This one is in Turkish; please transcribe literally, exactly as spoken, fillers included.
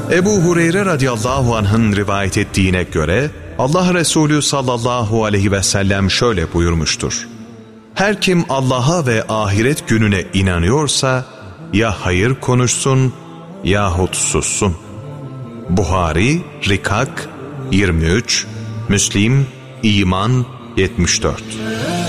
Ebu Hureyre radıyallahu anh'ın rivayet ettiğine göre Allah Resulü sallallahu aleyhi ve sellem şöyle buyurmuştur: Her kim Allah'a ve ahiret gününe inanıyorsa ya hayır konuşsun yahut sussun. Buhari, Rikak yirmi üç, Müslim, İman yetmiş dört.